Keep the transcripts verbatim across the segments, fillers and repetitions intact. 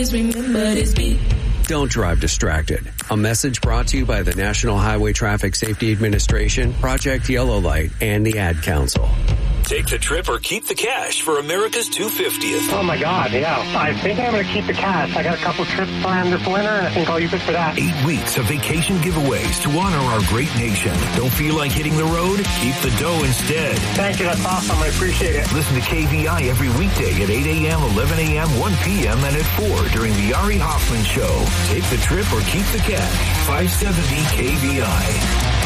Don't drive distracted. A message brought to you by the National Highway Traffic Safety Administration, Project Yellow Light, and the Ad Council. Take the trip or keep the cash for America's two hundred fiftieth. Oh, my God, yeah. I think I'm going to keep the cash. I got a couple trips planned this winter, and I think I'll use it for that. Eight weeks of vacation giveaways to honor our great nation. Don't feel like hitting the road? Keep the dough instead. Thank you. That's awesome. I appreciate it. Listen to K V I every weekday at eight a.m., eleven a.m., one p.m., and at four during the Ari Hoffman Show. Take the trip or keep the cash. five seventy K V I.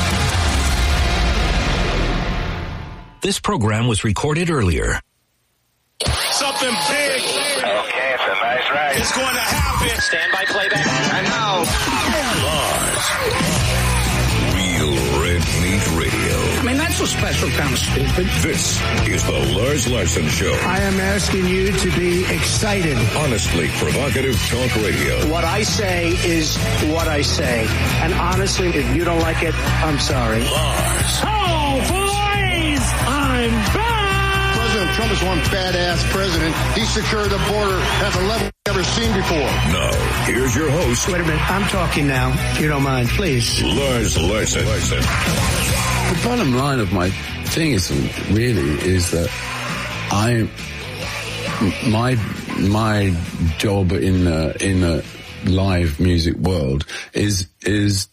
This program was recorded earlier. Something big. Okay, it's a nice ride. It's going to happen. Stand by playback. And now, Lars. Real Red Meat Radio. I mean, that's a special kind of stupid. This is the Lars Larson Show. I am asking you to be excited. Honestly provocative talk radio. What I say is what I say. And honestly, if you don't like it, I'm sorry. Lars. Oh, boys! I'm back! President Trump is one badass president. He secured the border at a level we've never seen before. Now, here's your host. Wait a minute. I'm talking now. If you don't mind, please. Lars Larson. Larson. The bottom line of my thing is really is that I, my, my job in the, in the live music world is, is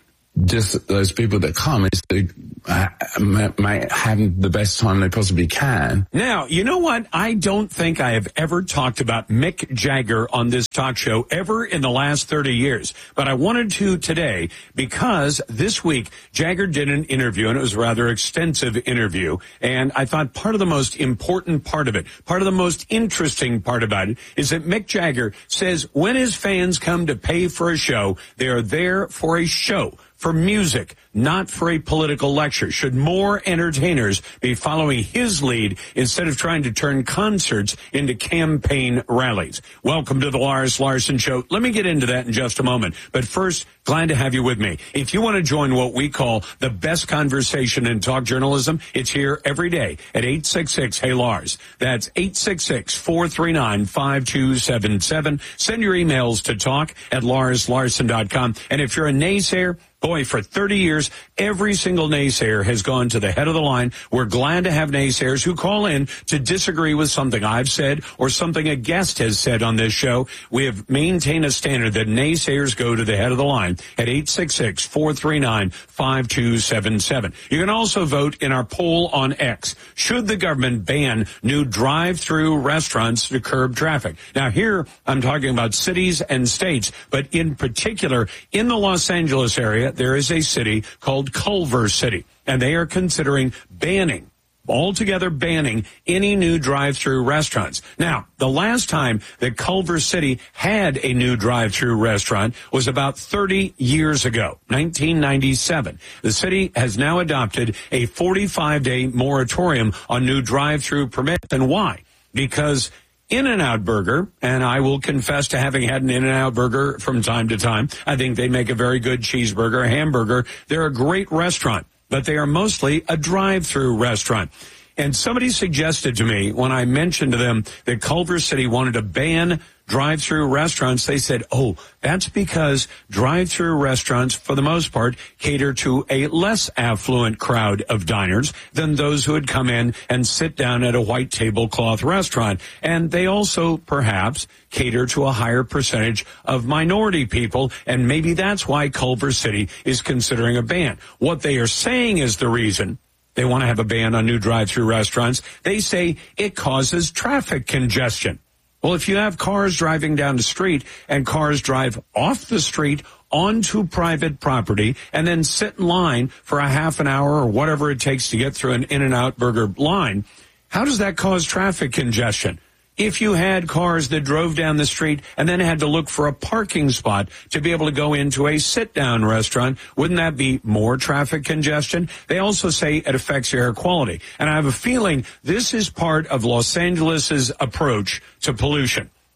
just those people that come is to uh, may have the best time they possibly can. Now, you know what? I don't think I have ever talked about Mick Jagger on this talk show ever in the last thirty years. But I wanted to today because this week Jagger did an interview, and it was a rather extensive interview. And I thought part of the most important part of it, part of the most interesting part about it, is that Mick Jagger says when his fans come to pay for a show, they are there for a show, for music, not for a political lecture. Should more entertainers be following his lead instead of trying to turn concerts into campaign rallies? Welcome to the Lars Larson Show. Let me get into that in just a moment. But first, glad to have you with me. If you want to join what we call the best conversation in talk journalism, it's here every day at eight six six, hey Lars. That's eight six six, four three nine, five two seven seven. Send your emails to talk at lars larson dot com. And if you're a naysayer, boy, for thirty years, every single naysayer has gone to the head of the line. We're glad to have naysayers who call in to disagree with something I've said or something a guest has said on this show. We have maintained a standard that naysayers go to the head of the line at eight six six, four three nine, five two seven seven. You can also vote in our poll on X. Should the government ban new drive-through restaurants to curb traffic? Now, here I'm talking about cities and states, but in particular, in the Los Angeles area, there is a city called Culver City, and they are considering banning, altogether banning, any new drive-through restaurants. Now, the last time that Culver City had a new drive-through restaurant was about thirty years ago, nineteen ninety-seven. The city has now adopted a forty-five day moratorium on new drive-through permits. And why? Because In-N-Out Burger, and I will confess to having had an In-N-Out Burger from time to time. I think they make a very good cheeseburger, hamburger. They're a great restaurant, but they are mostly a drive-through restaurant. And somebody suggested to me when I mentioned to them that Culver City wanted to ban drive-through restaurants, they said, oh, that's because drive-through restaurants, for the most part, cater to a less affluent crowd of diners than those who would come in and sit down at a white tablecloth restaurant. And they also, perhaps, cater to a higher percentage of minority people, and maybe that's why Culver City is considering a ban. What they are saying is the reason they want to have a ban on new drive-through restaurants. They say it causes traffic congestion. Well, if you have cars driving down the street and cars drive off the street onto private property and then sit in line for a half an hour or whatever it takes to get through an In-N-Out Burger line, how does that cause traffic congestion? If you had cars that drove down the street and then had to look for a parking spot to be able to go into a sit-down restaurant, wouldn't that be more traffic congestion? They also say it affects air quality. And I have a feeling this is part of Los Angeles's approach to pollution.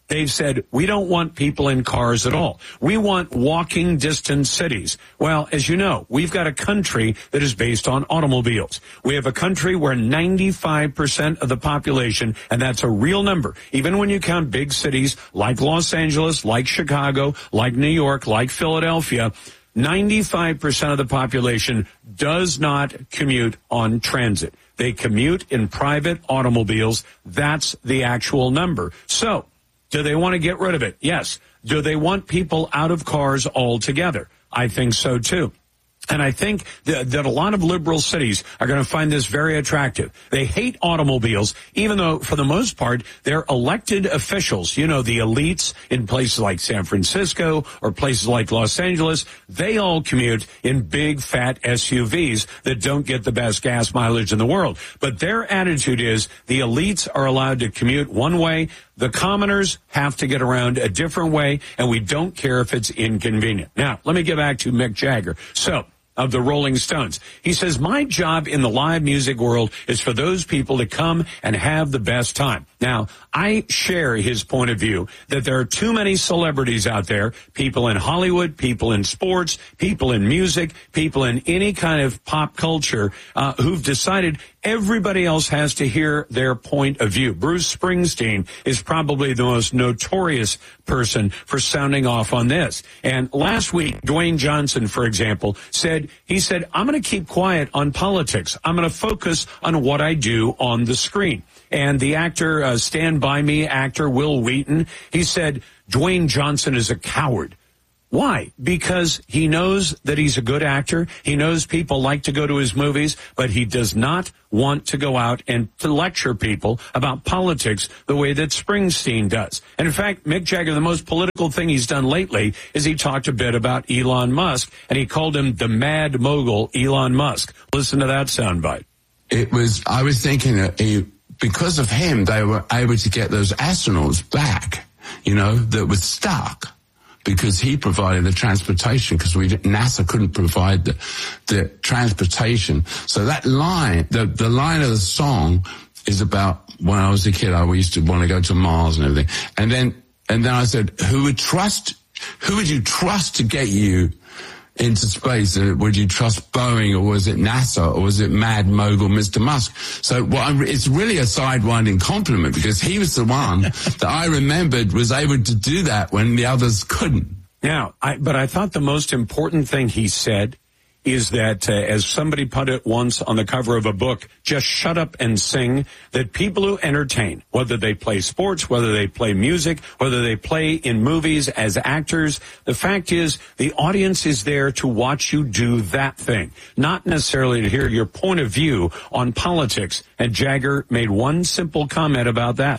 They've said, we don't want people in cars at all. We want walking distance cities. Well, as you know, we've got a country that is based on automobiles. We have a country where ninety-five percent of the population, and that's a real number, even when you count big cities like Los Angeles, like Chicago, like New York, like Philadelphia, ninety-five percent of the population does not commute on transit. They commute in private automobiles. That's the actual number. So, do they want to get rid of it? Yes. Do they want people out of cars altogether? I think so, too. And I think that, that a lot of liberal cities are going to find this very attractive. They hate automobiles, even though, for the most part, they're elected officials. You know, the elites in places like San Francisco or places like Los Angeles, they all commute in big, fat S U Vs that don't get the best gas mileage in the world. But their attitude is the elites are allowed to commute one way, the commoners have to get around a different way, and we don't care if it's inconvenient. Now, let me get back to Mick Jagger. So, of the Rolling Stones. He says, my job in the live music world is for those people to come and have the best time. Now, I share his point of view that there are too many celebrities out there, people in Hollywood, people in sports, people in music, people in any kind of pop culture, uh, who've decided everybody else has to hear their point of view. Bruce Springsteen is probably the most notorious person for sounding off on this. And last week, Dwayne Johnson, for example, said, he said, I'm going to keep quiet on politics. I'm going to focus on what I do on the screen. And the actor, uh, Stand By Me actor Will Wheaton, he said, Dwayne Johnson is a coward. Why? Because he knows that he's a good actor. He knows people like to go to his movies, but he does not want to go out and to lecture people about politics the way that Springsteen does. And in fact, Mick Jagger, the most political thing he's done lately is he talked a bit about Elon Musk, and he called him the mad mogul Elon Musk. Listen to that soundbite. It was, I was thinking that he, because of him, they were able to get those astronauts back, you know, that were stuck. Because he provided the transportation, because we NASA couldn't provide the, the transportation. So that line, the the line of the song, is about when I was a kid. I used to want to go to Mars and everything. And then and then I said, who would trust? Who would you trust to get you into space? Would you trust Boeing, or was it NASA, or was it mad mogul Mister Musk? So what I'm, it's really a sidewinding compliment, because he was the one that I remembered was able to do that when the others couldn't. Now, I, but I thought the most important thing he said is that, uh, as somebody put it once on the cover of a book, just shut up and sing, that people who entertain, whether they play sports, whether they play music, whether they play in movies as actors, the fact is the audience is there to watch you do that thing, not necessarily to hear your point of view on politics. And Jagger made one simple comment about that.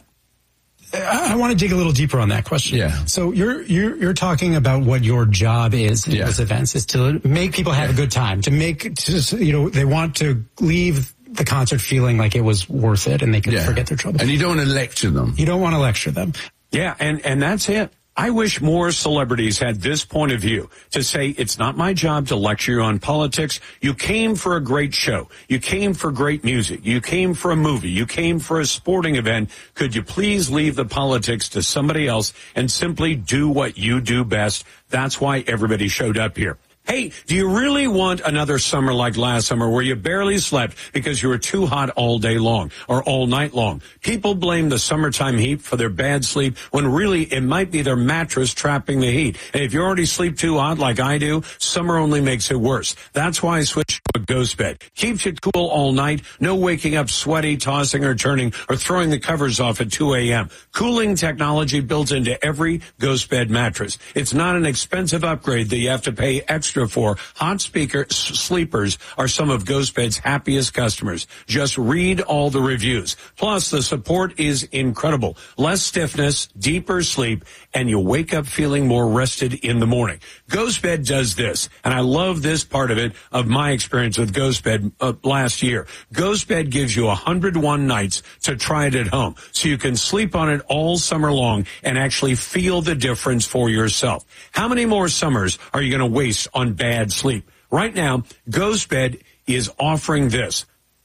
I want to dig a little deeper on that question. Yeah. So you're you're you're talking about what your job is in yeah. those events, is to make people have yeah. a good time, to make to, you know, they want to leave the concert feeling like it was worth it, and they can yeah. forget their troubles. And you don't want to lecture them. You don't want to lecture them. Yeah, and and that's it. I wish more celebrities had this point of view, to say, it's not my job to lecture you on politics. You came for a great show. You came for great music. You came for a movie. You came for a sporting event. Could you please leave the politics to somebody else and simply do what you do best? That's why everybody showed up here. Hey, do you really want another summer like last summer where you barely slept because you were too hot all day long or all night long? People blame the summertime heat for their bad sleep when really it might be their mattress trapping the heat. And if you already sleep too hot like I do, summer only makes it worse. That's why I switched to a Ghost Bed. Keeps you cool all night. No waking up sweaty, tossing or turning, or throwing the covers off at two a.m. Cooling technology built into every Ghost Bed mattress. It's not an expensive upgrade that you have to pay extra for. Hot speaker s- sleepers are some of Ghost Bed's happiest customers. Just read all the reviews. Plus, the support is incredible. Less stiffness, deeper sleep, and you wake up feeling more rested in the morning. Ghost Bed does this, and I love this part of it, of my experience with Ghost Bed uh, last year. Ghost Bed gives you one hundred one nights to try it at home, so you can sleep on it all summer long and actually feel the difference for yourself. How many more summers are you going to waste on bad sleep? Right now, Ghost Bed is offering this.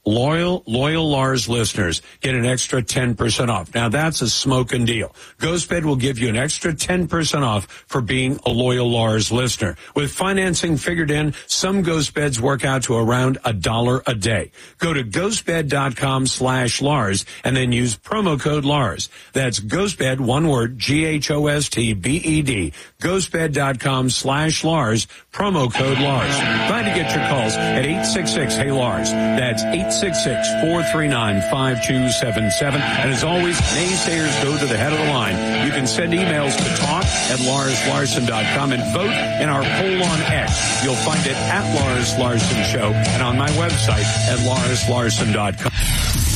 Loyal, loyal Lars listeners get an extra ten percent off. Now that's a smoking deal. GhostBed will give you an extra ten percent off for being a loyal Lars listener. With financing figured in, some Ghost Beds work out to around a dollar a day. Go to ghostbed.com slash Lars and then use promo code Lars. That's GhostBed, one word, G H O S T B E D. Ghostbed.com slash Lars, promo code Lars. Glad to get your calls at eight six six, hey Lars. That's eight six six, four three nine, five two seven seven. And as always, naysayers go to the head of the line. You can send emails to talk at lars larson dot com and vote in our poll on X. You'll find it at Lars Larson Show and on my website at lars larson dot com.